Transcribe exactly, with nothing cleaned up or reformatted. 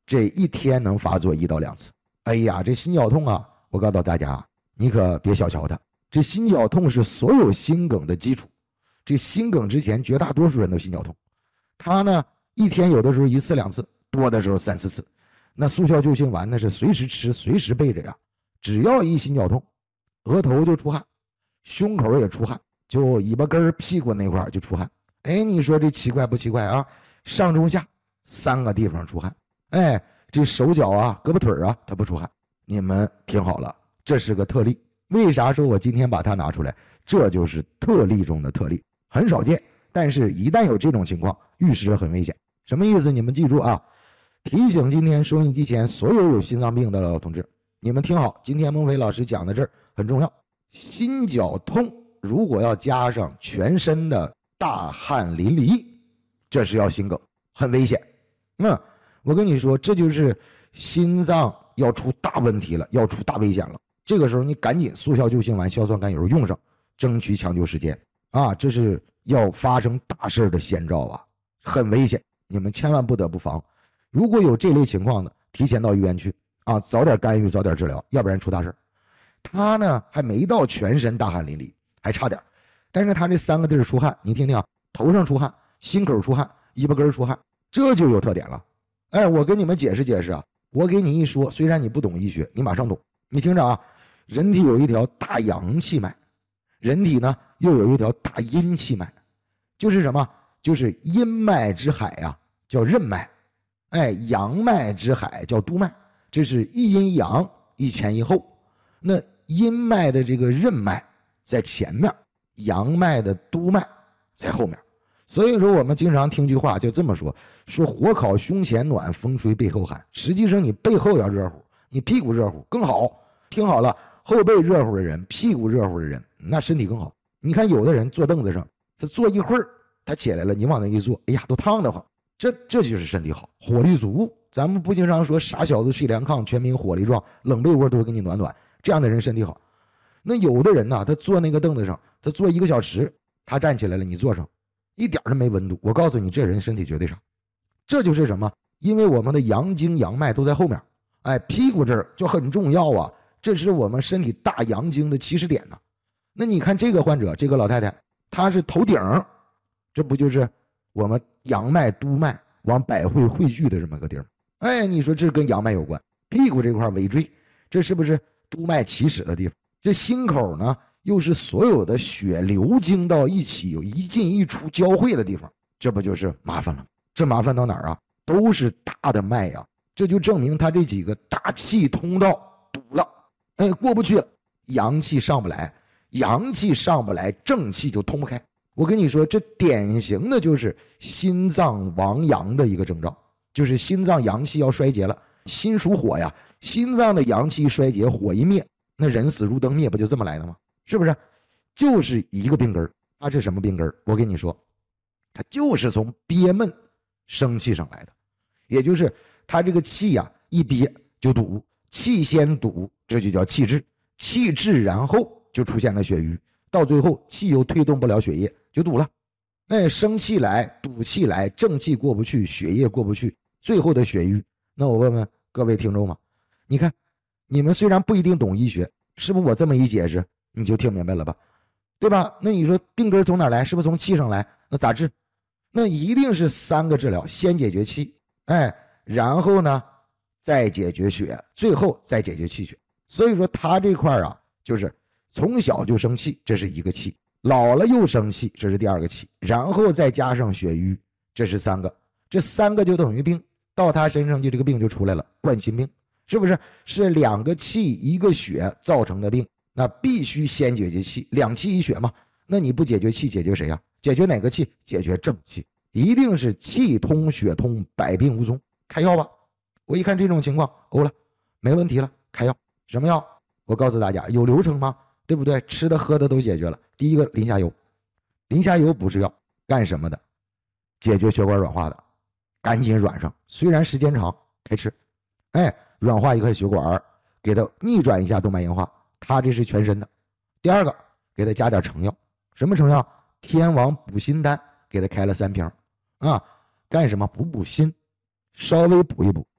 这一天能发作一到两次。哎呀，这心绞痛啊，我告诉大家，你可别小瞧它。这心绞痛是所有心梗的基础。这心梗之前，绝大多数人都心绞痛。它呢，一天有的时候一次两次，多的时候三四次。那速效救心丸那是随时吃，随时备着呀。只要一心绞痛，额头就出汗，胸口也出汗，就尾巴根屁股那块就出汗。哎，你说这奇怪不奇怪啊？上中下三个地方出汗。哎，这手脚啊、胳膊腿啊，它不出汗。你们听好了，这是个特例。为啥说我今天把它拿出来？这就是特例中的特例，很少见。但是，一旦有这种情况，预示着很危险。什么意思？你们记住啊！提醒今天收音机前所有有心脏病的老同志，你们听好，今天孟非老师讲的这儿很重要。心绞痛如果要加上全身的大汗淋漓，这是要心梗，很危险。那我跟你说，这就是心脏要出大问题了，要出大危险了。这个时候你赶紧速效救心丸、硝酸甘油用上，争取抢救时间啊！这是要发生大事的先兆啊，很危险，你们千万不得不防。如果有这类情况的，提前到医院去啊，早点干预，早点治疗，要不然出大事。他呢还没到全身大汗淋漓，还差点。但是他这三个地儿出汗，你听听啊，头上出汗，心口出汗，尾巴根出汗，这就有特点了。哎，我跟你们解释解释啊，我给你一说，虽然你不懂医学，你马上懂。你听着啊，人体有一条大阳气脉，人体呢又有一条大阴气脉，就是什么？就是阴脉之海啊，叫任脉。哎，阳脉之海叫督脉，这是一阴一阳，一前一后。那阴脉的这个任脉在前面，阳脉的督脉在后面。所以说我们经常听句话就这么说，说火烤胸前暖，风吹背后寒。实际上你背后要热乎，你屁股热乎更好。听好了，后背热乎的人，屁股热乎的人，那身体更好。你看有的人坐凳子上，他坐一会儿他起来了，你往那一坐，哎呀都烫得慌。这这就是身体好，火力足。咱们不经常说傻小子睡凉炕，全民火力壮，冷被窝都会给你暖暖，这样的人身体好。那有的人呢，他坐那个凳子上，他坐一个小时，他站起来了，你坐上一点都没温度，我告诉你，这人身体绝对差。这就是什么？因为我们的阳经阳脉都在后面，哎，屁股这儿就很重要啊，这是我们身体大阳经的起始点呢。那你看这个患者，这个老太太，她是头顶，这不就是我们阳脉督脉往百会汇聚的这么个地儿？哎，你说这跟阳脉有关，屁股这块尾椎，这是不是督脉起始的地方？这心口呢，又是所有的血流经到一起，有一进一出交汇的地方，这不就是麻烦了？这麻烦到哪儿啊？都是大的脉呀、啊，这就证明他这几个大气通道堵了，哎，过不去了，阳气上不来，阳气上不来，正气就通不开。我跟你说，这典型的就是心脏亡阳的一个征兆，就是心脏阳气要衰竭了。心属火呀，心脏的阳气衰竭，火一灭，那人死如灯灭，不就这么来的吗？是不是？就是一个病根。它是什么病根？我跟你说，它就是从憋闷生气上来的，也就是它这个气呀、啊、一憋就堵，气先堵，这就叫气滞，气滞然后就出现了血瘀，到最后气又推动不了血液，就堵了。哎，生气来，堵气来，正气过不去，血液过不去，最后的血瘀。那我问问各位听众嘛，你看你们虽然不一定懂医学，是不是我这么一解释你就听明白了吧？对吧？那你说病根从哪来？是不是从气上来？那咋治？那一定是三个治疗，先解决气，哎，然后呢再解决血，最后再解决气血。所以说他这块啊，就是从小就生气，这是一个气，老了又生气，这是第二个气，然后再加上血瘀，这是三个，这三个就等于病，到他身上就这个病就出来了，冠心病，是不是？是两个气一个血造成的病，那必须先解决气，两气一血嘛。那你不解决气，解决谁呀、啊？解决哪个气？解决正气，一定是气通血通，百病无踪。开药吧。我一看这种情况，欧了，没问题了，开药。什么药？我告诉大家，有流程吗？对不对？吃的喝的都解决了。第一个磷虾油，磷虾油不是药，干什么的？解决血管软化的，赶紧软上。虽然时间长，开吃，哎，软化一块血管，给它逆转一下动脉硬化。它这是全身的。第二个，给它加点成药。什么成药？天王补心丹，给他开了三瓶啊，干什么？补补心，稍微补一补，